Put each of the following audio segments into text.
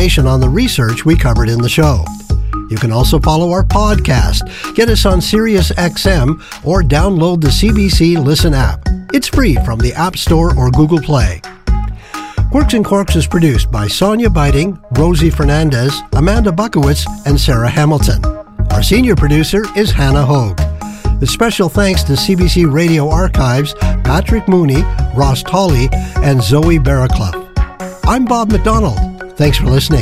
information on the research we covered in the show. You can also follow our podcast, get us on SiriusXM, or download the CBC Listen app. It's free from the App Store or Google Play. Quirks and Quarks is produced by Sonia Biting, Rosie Fernandez, Amanda Buckowitz, and Sarah Hamilton. Our senior producer is Hannah Hogue. With special thanks to CBC Radio Archives, Patrick Mooney, Ross Tolley, and Zoe Barraclough. I'm Bob McDonald. Thanks for listening.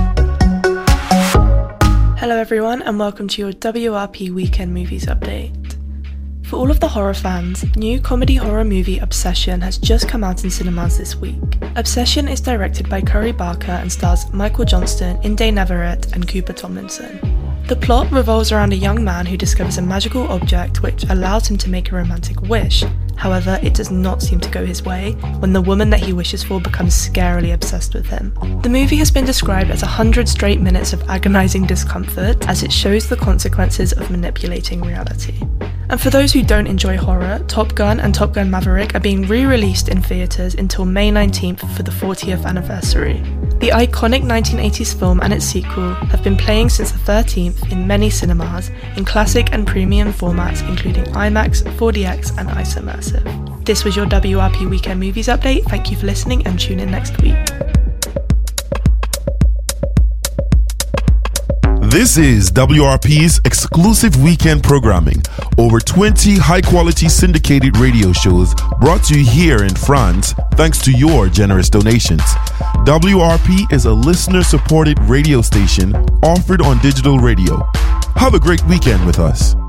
Hello everyone, and welcome to your WRP Weekend Movies Update. For all of the horror fans, new comedy horror movie Obsession has just come out in cinemas this week. Obsession is directed by Curry Barker and stars Michael Johnston, Inde Navarrete, and Cooper Tomlinson. The plot revolves around a young man who discovers a magical object which allows him to make a romantic wish. However, it does not seem to go his way when the woman that he wishes for becomes scarily obsessed with him. The movie has been described as 100 straight minutes of agonizing discomfort as it shows the consequences of manipulating reality. And for those who don't enjoy horror, Top Gun and Top Gun Maverick are being re-released in theatres until May 19th for the 40th anniversary. The iconic 1980s film and its sequel have been playing since the 13th in many cinemas in classic and premium formats including IMAX, 4DX and ISOMersive. This was your WRP Weekend Movies Update. Thank you for listening and tune in next week. This is WRP's exclusive weekend programming. Over 20 high-quality syndicated radio shows brought to you here in France thanks to your generous donations. WRP is a listener-supported radio station offered on digital radio. Have a great weekend with us.